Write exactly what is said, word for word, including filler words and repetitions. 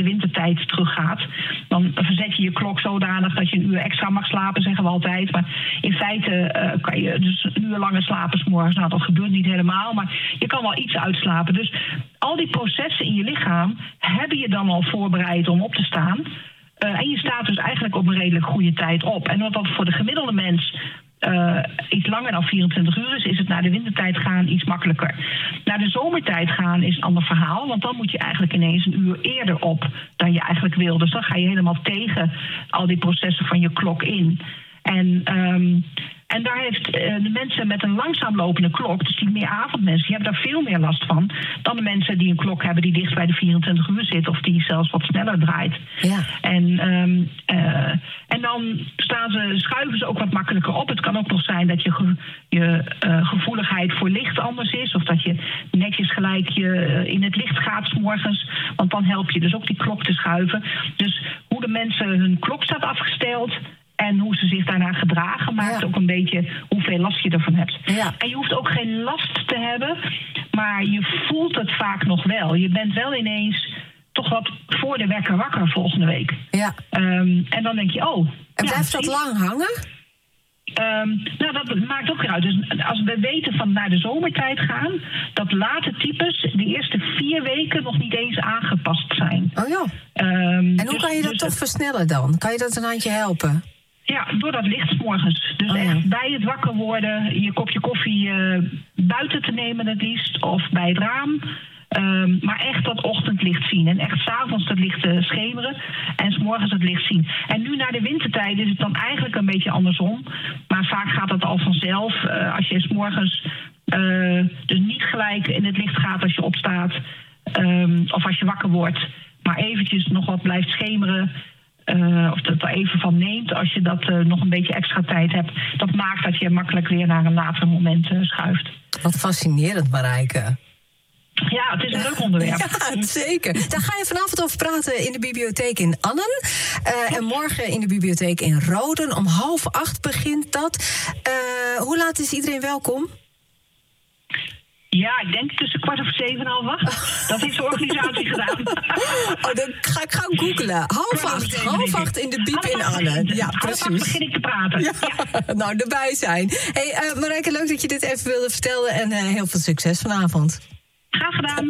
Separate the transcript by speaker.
Speaker 1: wintertijd teruggaat. Dan verzet je je klok zodanig dat je een uur extra mag slapen, zeggen we altijd. Maar in feite uh, kan je dus een uur langer slapen 's morgens. Nou, dat gebeurt niet helemaal, maar je kan wel iets uitslapen. Dus al die processen in je lichaam hebben je dan al voorbereid om op te staan. Uh, en je staat dus eigenlijk op een redelijk goede tijd op. En wat dat voor de gemiddelde mens Uh, iets langer dan vierentwintig uur is, is het naar de wintertijd gaan iets makkelijker. Naar de zomertijd gaan is een ander verhaal, want dan moet je eigenlijk ineens een uur eerder op dan je eigenlijk wil. Dus dan ga je helemaal tegen al die processen van je klok in. En, um, en daar heeft uh, de mensen met een langzaam lopende klok, dus die meer avondmensen, die hebben daar veel meer last van dan de mensen die een klok hebben die dicht bij de vierentwintig uur zit of die zelfs wat sneller draait.
Speaker 2: Ja.
Speaker 1: En, um, uh, en dan staan ze, schuiven ze ook wat makkelijker op. Het kan ook nog zijn dat je, ge, je uh, gevoeligheid voor licht anders is, of dat je netjes gelijk je, uh, in het licht gaat 's morgens, want dan help je dus ook die klok te schuiven. Dus hoe de mensen hun klok staat afgesteld en hoe ze zich daarna gedragen maakt ja. ook een beetje hoeveel last je ervan hebt.
Speaker 2: Ja.
Speaker 1: En je hoeft ook geen last te hebben, maar je voelt het vaak nog wel. Je bent wel ineens toch wat voor de wekker wakker volgende week.
Speaker 2: Ja.
Speaker 1: Um, en dan denk je, oh.
Speaker 2: En
Speaker 1: ja,
Speaker 2: blijft dat lang hangen?
Speaker 1: Um, nou, dat maakt ook weer uit. Dus als we weten van naar de zomertijd gaan, dat late types de eerste vier weken nog niet eens aangepast zijn.
Speaker 2: Oh ja.
Speaker 1: Um,
Speaker 2: en hoe
Speaker 1: dus,
Speaker 2: kan je dat
Speaker 1: dus
Speaker 2: toch versnellen dan? Kan je dat een handje helpen?
Speaker 1: Ja, door dat licht 's morgens. Dus
Speaker 2: oh, ja.
Speaker 1: echt bij het wakker worden, je kopje koffie uh, buiten te nemen het liefst, of bij het raam. Um, maar echt dat ochtendlicht zien. En echt 's avonds het licht uh, schemeren. En 's morgens het licht zien. En nu naar de wintertijd is het dan eigenlijk een beetje andersom. Maar vaak gaat dat al vanzelf. Uh, als je 's morgens uh, dus niet gelijk in het licht gaat als je opstaat. Um, of als je wakker wordt. Maar eventjes nog wat blijft schemeren. Uh, of dat er even van neemt als je dat uh, nog een beetje extra tijd hebt. Dat maakt dat je makkelijk weer naar een later moment uh, schuift.
Speaker 2: Wat fascinerend, Marijke.
Speaker 1: Ja, het is een leuk onderwerp.
Speaker 2: Ja, zeker. Daar ga je vanavond over praten in de bibliotheek in Annen. Uh, en morgen in de bibliotheek in Roden. Om half acht begint dat. Uh, hoe laat is iedereen welkom?
Speaker 1: Ja, ik denk tussen kwart over zeven en half acht. Dat heeft de organisatie gedaan.
Speaker 2: Oh, dan ga ik gauw googelen. Half acht. Half acht in de bieb in Annen. Ja, precies.
Speaker 1: Half acht begin ik te praten.
Speaker 2: Ja.
Speaker 1: Ja.
Speaker 2: Nou, erbij zijn. Hey, uh, Marijke, leuk dat je dit even wilde vertellen. En uh, heel veel succes vanavond.
Speaker 1: Graag gedaan.